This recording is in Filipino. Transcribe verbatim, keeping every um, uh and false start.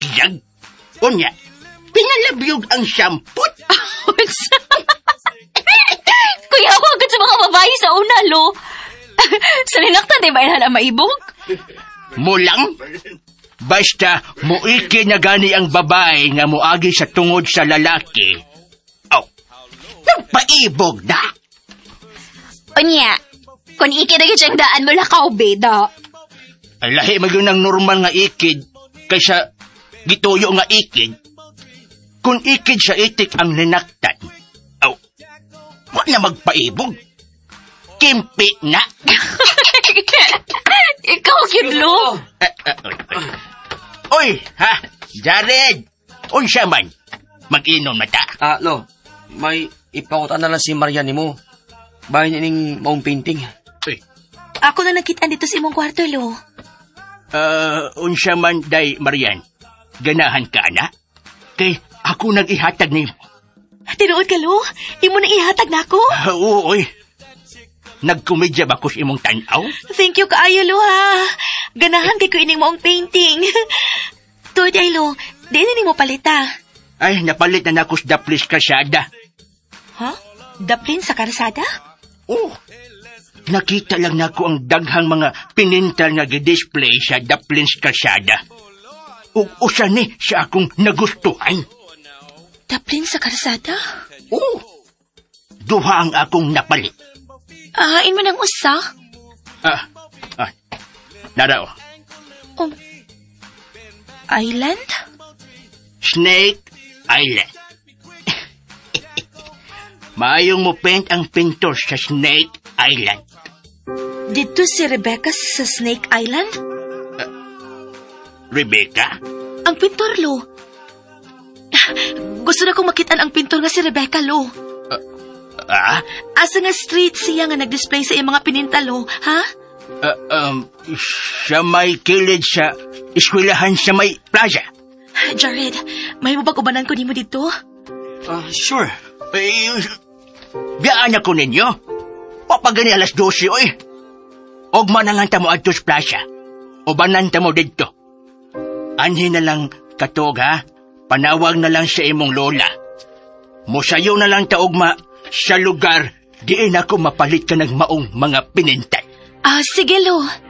biyag. Unya, pinalabyog ang shampoo. Kuya, ako agad sa mga babae sa una, lo. Sa linaktan, di ba yun na maibog? Mulang? Basta muiki na gani ang babae nga muagi sa tungod sa lalaki. Oh, nagpaibog na. Unya, kung ikid siyang daan mo lakaw, beda. Ay, lahi magyun ng normal nga ikid kaysa gituyo nga ikid. Kung ikid sa itik ang linaktan, oh, wag na magpaibog. Kimpi na. Ikaw, kidlo. Uh, uh, uh, uh. Oy, ha? Jared! Unsa man? Mag-inom na ta. Ah, lo, may ipakutan na lang si Marian mo. Bahay niya ning maong painting. Uy. Ako na nakita dito sa imong kwarto, lo. Uh, unsa man, day, Marian. Ganahan ka, na? Kay ako nag-ihatag ni mo. Tinuod ka, lo? Imo na ihatag na ako? Uh, oo, oy. Nagkomedya ba ko sa imong tanaw? Thank you kaayo, lo, ha. Ganahan kay ko ining maong painting. Tuod ay, lo, di na mo palita. Ay, napalit na ako sa Daplis Karsada. Ha? Daplin sa karsada? Oh, nakita lang na ako ang daghang mga pinintal nga display sa Daplins Karsada. O usa ni siya akong nagustuhan. Daplin sa karsada? Oh, duha ang akong napalit. Ahain mo ng usa? Ah, ah, narao. Oh. Island? Snake Island. Maayong mo paint ang pintor sa Snake Island. Dito si Rebecca sa Snake Island? Uh, Rebecca? Ang pintor, lo. Gusto na kong makitaan ang pintor nga si Rebecca, lo. Uh, ah? Asa nga street siya nga nag-display sa iyang mga pinintalo, ha? Uh, um, sa may kilid sa eskwelahan sa may plaza. Jared, may mabag-ubanan ko nimo dito? Ah, uh, sure. Eh, biyaan ako ninyo. Papagani alas dose, oy. Ogma na lang tamo adto sa plaza. Ubanan tamo dito. Anhin na lang katog, ha? Panawag na lang sa imong lola. Musayo na lang taogma sa lugar diin ako mapalit ka ng maong mga pinintay. Ah, sige, lo.